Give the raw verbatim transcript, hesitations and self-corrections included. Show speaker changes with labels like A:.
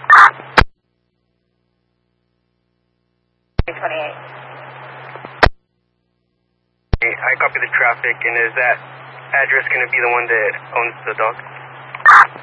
A: twenty-eight.
B: I copy the traffic, and is that address going to be the one that owns the dog?